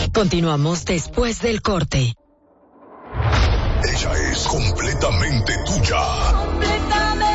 Continuamos después del corte. Ella es completamente tuya. Completamente